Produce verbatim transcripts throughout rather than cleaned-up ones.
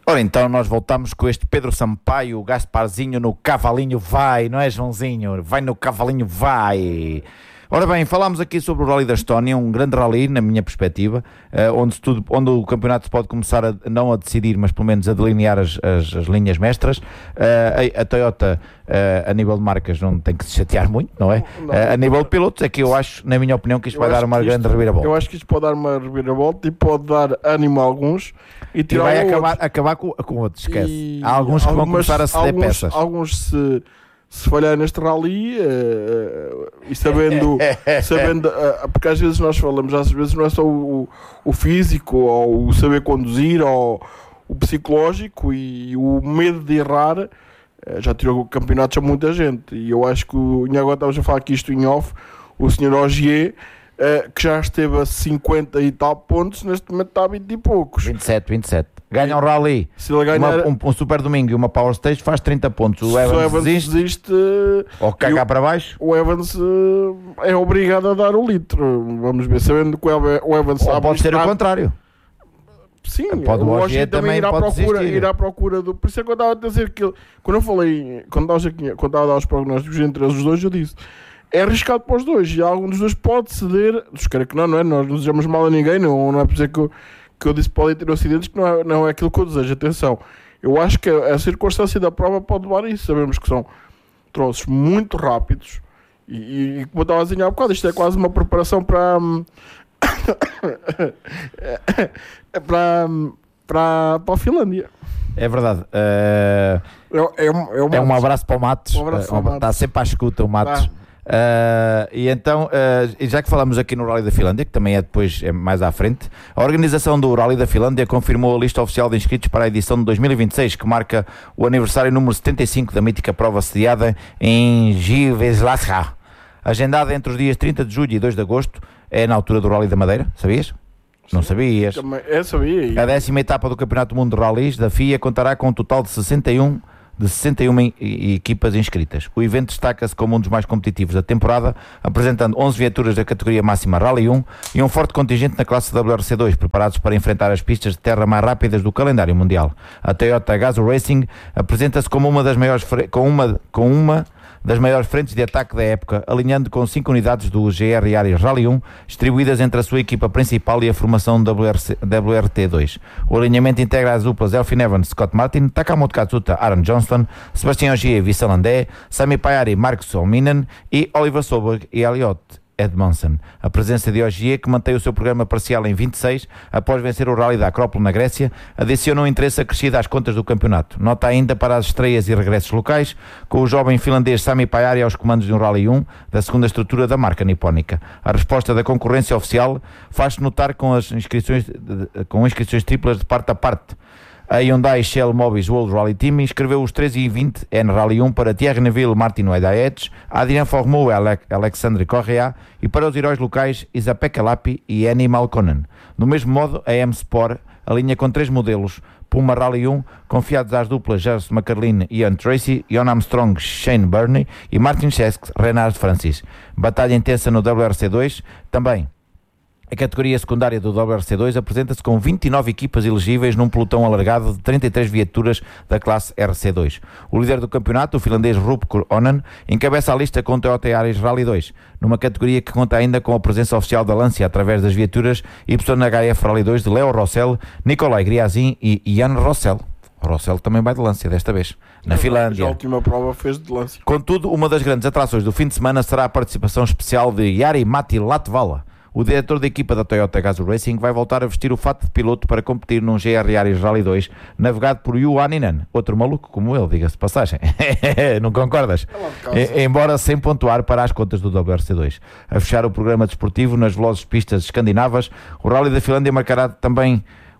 Ora então, nós voltamos com este Pedro Sampaio, o Gasparzinho no cavalinho vai, não é, Joãozinho? Vai no cavalinho vai. Ora bem, falámos aqui sobre o Rally da Estónia, um grande rally, na minha perspectiva, uh, onde, tudo, onde o campeonato se pode começar a, não a decidir, mas pelo menos a delinear as, as, as linhas mestras. Uh, a, a Toyota, uh, a nível de marcas, não tem que se chatear muito, não é? Não, uh, a nível de pilotos, é que eu acho, na minha opinião, que isto vai dar uma grande reviravolta. Eu acho que isto pode dar uma reviravolta e pode dar ânimo a alguns e tirar e vai acabar, acabar com, com outros, esquece. E há alguns que algumas, vão começar a ceder alguns, peças. Alguns se... se falhar neste rally uh, e sabendo, sabendo uh, porque às vezes nós falamos, às vezes não é só o, o físico ou o saber conduzir ou o psicológico, e o medo de errar uh, já tirou campeonatos a muita gente. E eu acho que o, e agora estamos a falar aqui isto em off, o senhor Ogier, uh, que já esteve a cinquenta e tal pontos, neste momento está a vinte e poucos, vinte e sete, vinte e sete. Ganha um rally, se ele ganhar, uma, um, um super domingo e uma power stage, faz trinta pontos. O Evans, o Evans desiste, desiste ou cagar para baixo. O Evans uh, é obrigado a dar o litro. Vamos ver, sabendo que o Evans ou pode ser o contrário. Sim, pode o Ogier também irá à procura, desistir. irá à procura do. Por isso é que eu estava a dizer que quando eu falei, quando estava a dar os prognósticos entre os dois, eu disse: é arriscado para os dois, e algum dos dois pode ceder. Espero que não, não é? Nós não desejamos mal a ninguém, não, não é por dizer que eu. que eu disse podem ter acidentes, que não é, não é aquilo que eu desejo. Atenção, eu acho que a, a circunstância da prova pode levar a isso. Sabemos que são troços muito rápidos e, e, e como eu estava a dizer há bocado, isto é quase uma preparação para para, para, para a Finlândia. É verdade. Uh, é, é, um, é, um é um abraço para o Matos. Um abraço para o Matos. Está sempre à escuta o Matos. Tá. Uh, e então, uh, já que falamos aqui no Rally da Finlândia, que também é depois é mais à frente, a organização do Rally da Finlândia confirmou a lista oficial de inscritos para a edição de dois mil e vinte e seis, que marca o aniversário número setenta e cinco da mítica prova sediada em Giveslaska, agendada entre os dias trinta de julho e dois de agosto. É na altura do Rally da Madeira, sabias? Sim. Não sabias? Também, eu sabia. A décima etapa do Campeonato do Mundo de Rallys da F I A contará com um total de sessenta e um de sessenta e uma equipas inscritas. O evento destaca-se como um dos mais competitivos da temporada, apresentando onze viaturas da categoria máxima Rally um e um forte contingente na classe W R C dois, preparados para enfrentar as pistas de terra mais rápidas do calendário mundial. A Toyota Gazoo Racing apresenta-se como uma das maiores com uma com uma das maiores frentes de ataque da época, alinhando com cinco unidades do G R Yaris Rally um, distribuídas entre a sua equipa principal e a formação W R C, W R T dois. O alinhamento integra as duplas Elfyn Evans, Scott Martin, Takamoto Katsuta, Aaron Johnston, Sebastian Ogier, Vissel Landé, Sami Pajari, Marcus Olminen e Oliver Solberg e Elliot Edmondson. A presença de Ogier, que mantém o seu programa parcial em vinte e seis, após vencer o Rally da Acrópole na Grécia, adiciona um interesse acrescido às contas do campeonato. Nota ainda para as estreias e regressos locais, com o jovem finlandês Sami Pajari aos comandos de um Rally um, da segunda estrutura da marca nipónica. A resposta da concorrência oficial faz-se notar com as inscrições, com inscrições triplas de parte a parte. A Hyundai Shell Mobis World Rally Team inscreveu os treze e vinte N Rally um para Thierry Neuville, Martin Wedaetz, Adrien Formou, Alexandre Correa, e para os heróis locais Isapek Alapi e Annie Malkonen. Do mesmo modo, a M-Sport alinha com três modelos Puma Rally um, confiados às duplas Jers McCarlin e Ian Tracy, Ian Armstrong, Shane Burney e Martin Schesk, Renard Francis. Batalha intensa no W R C dois, também. A categoria secundária do W R C dois apresenta-se com vinte e nove equipas elegíveis num pelotão alargado de trinta e três viaturas da classe R C dois. O líder do campeonato, o finlandês Rupko Onan, encabeça a lista com o Toyota Yaris Rally dois, numa categoria que conta ainda com a presença oficial da Lancia através das viaturas Y H F Rally dois de Leo Rossell, Nikolai Griazin e Ian Rossell. Rossell também vai de Lancia desta vez, na Finlândia. A última prova fez de Lancia. Contudo, uma das grandes atrações do fim de semana será a participação especial de Jari-Matti Latvala. O diretor da equipa da Toyota Gazoo Racing vai voltar a vestir o fato de piloto para competir num G R Yaris Rally dois, navegado por Yu Anninen, outro maluco como ele, diga-se de passagem. Não concordas? É, embora sem pontuar para as contas do W R C dois. A fechar o programa desportivo nas velozes pistas escandinavas, o Rally da Finlândia marcará também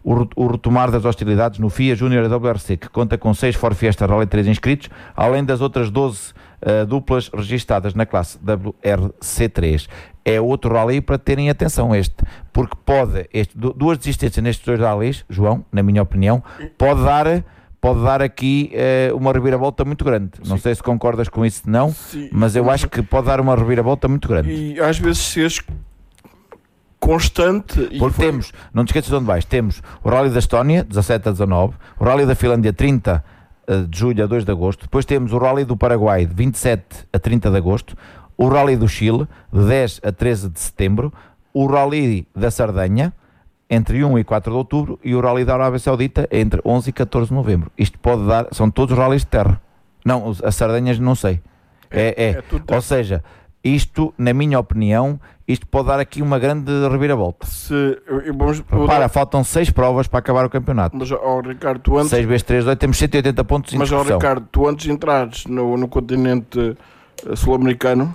o retomar das hostilidades no F I A Junior W R C, que conta com seis Ford Fiesta Rally três inscritos, além das outras doze uh, duplas registadas na classe W R C três. É outro rally para terem atenção este, porque pode, este, duas desistências nestes dois rallies, João, na minha opinião, pode dar, pode dar aqui uh, uma reviravolta muito grande. Sim. Não sei se concordas com isso, não, Sim. mas eu acho que pode dar uma reviravolta muito grande. E às vezes se as... constante. Porque e foi... temos, não te esqueças de onde vais, temos o Rally da Estónia, dezassete a dezanove, o Rally da Finlândia, trinta de julho a dois de agosto, depois temos o Rally do Paraguai, de vinte e sete a trinta de agosto, o Rally do Chile, de dez a treze de setembro, o Rally da Sardenha, entre um e quatro de outubro, e o Rally da Arábia Saudita, entre onze e catorze de novembro. Isto pode dar, são todos rallies de terra. Não, as Sardenhas não sei. É, é, é tudo ou seja, isto, na minha opinião, isto pode dar aqui uma grande reviravolta. Se, vamos, Para, dar... faltam seis provas para acabar o campeonato. Mas, oh, Ricardo, tu antes... seis vezes três, oito, temos cento e oitenta pontos em Mas, oh, discussão. Ricardo, tu antes de entrares no, no continente sul-americano,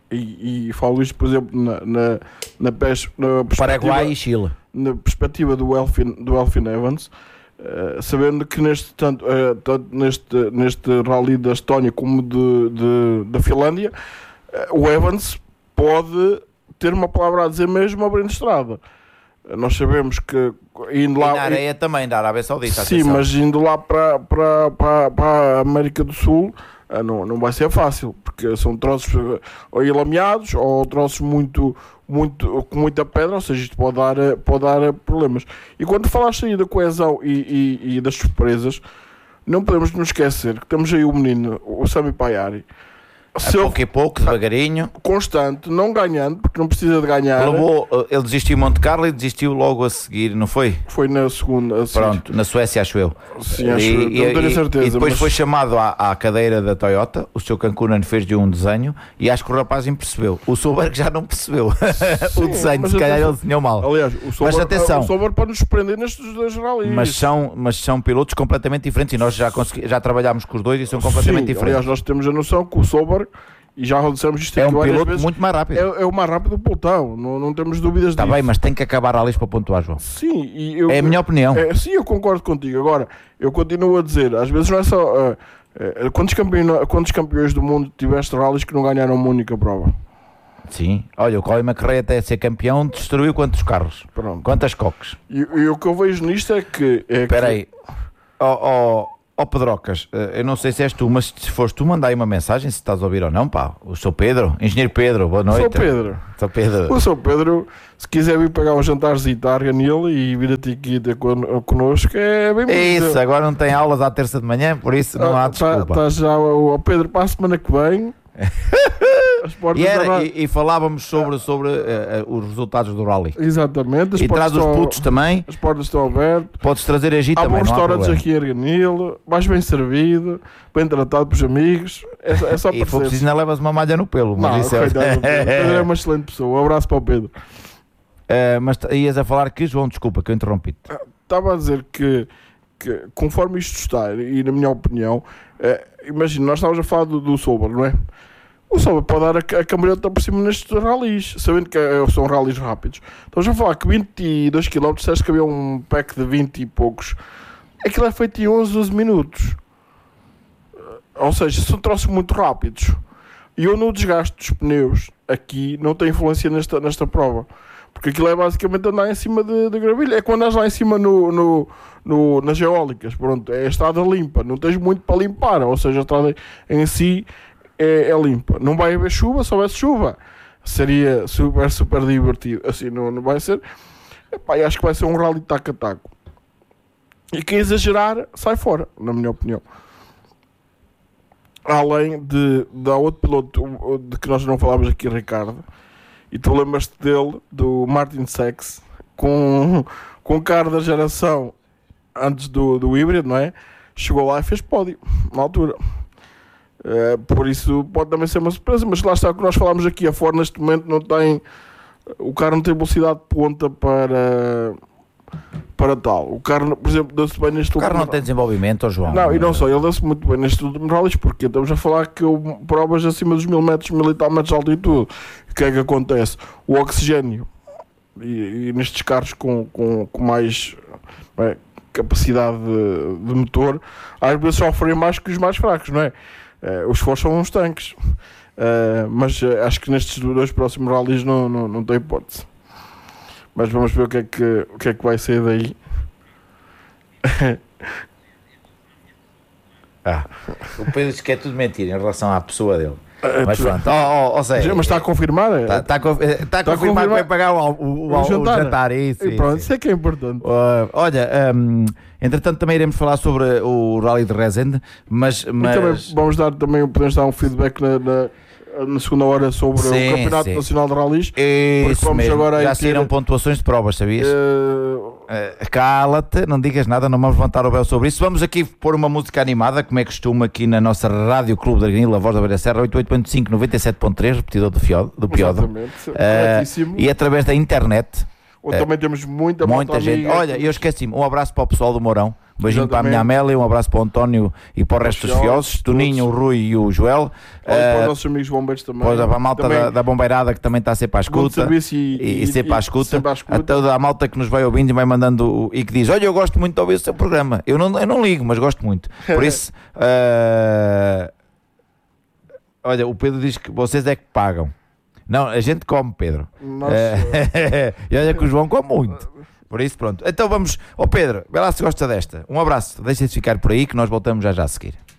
e, e falo isto, por exemplo, na, na, na, pes, na perspectiva... Paraguai e Chile. Na perspectiva do Elfyn, do Elfyn Evans, uh, sabendo que neste, tanto, uh, tanto neste, neste rally da Estónia como de, de, da Finlândia, uh, o Evans pode ter uma palavra a dizer mesmo abrindo estrada. Uh, nós sabemos que indo lá... E na areia e, também, da Arábia Saudita. Sim, atenção. mas indo lá para, para, para, para a América do Sul, uh, não, não vai ser fácil, porque são troços uh, ou ilameados ou troços muito... Muito, com muita pedra, ou seja, isto pode dar, pode dar problemas. E quando falaste aí da coesão e, e, e das surpresas, não podemos nos esquecer que temos aí o menino, o Sami Paiari, a pouco e pouco, devagarinho, constante, não ganhando, porque não precisa de ganhar. Levou, ele desistiu em Monte Carlo e desistiu logo a seguir, não foi? Foi na segunda. Pronto, na Suécia, acho eu. Sim, acho e, eu, não tenho e, certeza. E depois mas... foi chamado à, à cadeira da Toyota, o seu Cancunan fez-lhe um desenho e acho que o rapaz percebeu. O Soberg já não percebeu o desenho, se calhar ele desenhou mal. Aliás, o Sober, mas atenção, o Sober pode nos surpreender nestes dois rallies. Mas são, mas são pilotos completamente diferentes e nós já, consegui, já trabalhámos com os dois e são completamente Sim, diferentes. Aliás, nós temos a noção que o Sober, e já dissemos isto é aqui um piloto vezes, muito mais rápido. É, é o mais rápido do pelotão, não, não temos dúvidas Está disso. bem, mas tem que acabar a lista para pontuar, João. Sim, e eu, é a minha opinião. É, sim, eu concordo contigo. Agora, eu continuo a dizer, às vezes não é só... Uh, uh, quantos, campeões, quantos campeões do mundo tiveste rallies que não ganharam uma única prova? Sim, olha, o Colin McRae até ser campeão destruiu quantos carros? Pronto. Quantas coques? E, e o que eu vejo nisto é que... Espera é aí, ó... Oh, oh, Ó oh Pedrocas, eu não sei se és tu, mas se foste tu, manda aí uma mensagem se estás a ouvir ou não, pá. O Sr. Pedro, Engenheiro Pedro, boa noite. Sou Pedro. Sou Pedro. O Sr. Pedro, se quiser vir pagar um jantarzito à Arga nele e vir a aqui ter connosco, é bem bonito. Isso, agora não tem aulas à terça de manhã, por isso não há desculpa. Está tá já o Pedro para a semana que vem. E, era, e, e falávamos sobre, sobre uh, uh, os resultados do rally. Exatamente. E traz os putos também. As portas estão abertas. Podes trazer a G há também. Há bons restaurantes aqui em Arganil, mais bem servido, bem tratado pelos amigos. É, é só e for preciso, não levas uma malha no pelo. Mas não, isso okay, é... não, Pedro é uma excelente pessoa. Um abraço para o Pedro. Uh, mas ias a falar que, João, desculpa que eu interrompi-te. Estava a dizer que, que, conforme isto está, e na minha opinião, uh, imagina, nós estávamos a falar do, do Sober, não é? O Sober pode dar a, a cambalhota por cima nestes rallies, sabendo que é, são rallies rápidos. Estamos a falar que vinte e dois quilómetros, disseste que havia um pack de vinte e poucos. Aquilo é feito em onze, doze minutos. Ou seja, são troços muito rápidos. E eu no desgaste dos pneus aqui não tem influência nesta, nesta prova. Porque aquilo é basicamente andar em cima de, de gravilha. É quando andas lá em cima no, no, no, nas geólicas. Pronto, é a estrada limpa. Não tens muito para limpar. Ou seja, a estrada em si... É, é limpa. Não vai haver chuva, se houvesse chuva seria super, super divertido. Assim não, não vai ser. Epá, acho que vai ser um rally taco a taco. E quem exagerar, sai fora, na minha opinião. Além de, de outro piloto de que nós não falávamos aqui, Ricardo, e tu lembras-te dele, do Martin Seix, com, com carro da geração antes do, do híbrido, não é? Chegou lá e fez pódio, na altura. Uh, por isso pode também ser uma surpresa, mas lá está o que nós falámos aqui. A Ford neste momento não tem, o carro não tem velocidade de ponta para, para tal. O carro, por exemplo, deu-se bem neste último. O carro não tem desenvolvimento, oh João. Não, e não só, ele deu-se muito bem nestes últimos rallies, porque estamos a falar que eu, provas acima dos mil metros, mil e tal metros de altitude. O que é que acontece? O oxigênio, e, e nestes carros com, com, com mais é, capacidade de, de motor, às vezes sofrem mais que os mais fracos, não é? Uh, os fortes são uns tanques, uh, mas uh, acho que nestes dois próximos rallies não, não, não tem hipótese. Mas vamos ver o que é que, o que, é que vai sair daí. ah, o Pedro diz que é tudo mentira em relação à pessoa dele. Mas pronto, oh, oh, oh, sei, mas está a confirmar? Está, está, a, está a confirmar que vai pagar o, o, o, o jantar. O jantar isso, e pronto, isso é que é importante. Uh, olha, um, entretanto também iremos falar sobre o Rally de Rezende, mas... mas... E também vamos dar, também, podemos dar um feedback na... na... na segunda hora sobre sim, o Campeonato sim. Nacional de Rallys. Isso vamos mesmo. Agora já saíram ter... pontuações de provas, sabias? Uh... Uh, cala-te, não digas nada, não vamos levantar o véu sobre isso. Vamos aqui pôr uma música animada, como é costume aqui na nossa Rádio Clube da Granil, a Voz da Beira Serra, oitenta e oito ponto cinco, noventa e sete ponto três, repetidor do Piódro. Do Piódro. Uh, e através da internet. Ou também temos muita, muita gente. Olha, eu esqueci-me, um abraço para o pessoal do Mourão. Um beijinho para a minha Amélia, um abraço para o António e para o resto dos fiosos, Toninho, o Rui e o Joel. Uh, para os nossos amigos bombeiros também. Para a malta da, da bombeirada que também está a ser para a escuta. E, e, e sempre à escuta. Sempre à escuta. A toda a malta que nos vai ouvindo e vai mandando e que diz: olha, eu gosto muito de ouvir o seu programa. Eu não, eu não ligo, mas gosto muito. Por isso, uh, olha, o Pedro diz que vocês é que pagam. Não, a gente come, Pedro. Nossa. E olha que o João come muito. Por isso, pronto. Então vamos... Ó oh Pedro, vê lá se gosta desta. Um abraço. Deixa-se ficar por aí que nós voltamos já já a seguir.